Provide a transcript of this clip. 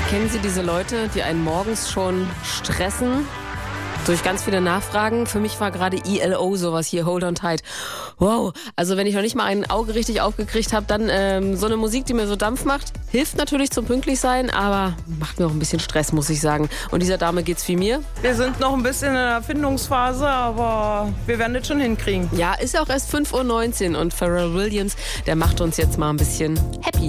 Kennen Sie diese Leute, die einen morgens schon stressen? Durch ganz viele Nachfragen. Für mich war gerade ELO sowas hier, Hold on tight. Wow, also wenn ich noch nicht mal ein Auge richtig aufgekriegt habe, dann so eine Musik, die mir so Dampf macht, hilft natürlich zum Pünktlichsein, aber macht mir auch ein bisschen Stress, muss ich sagen. Und dieser Dame geht's wie mir. Wir sind noch ein bisschen in der Findungsphase, aber wir werden das schon hinkriegen. Ja, ist ja auch erst 5:19 Uhr und Pharrell Williams, der macht uns jetzt mal ein bisschen happy.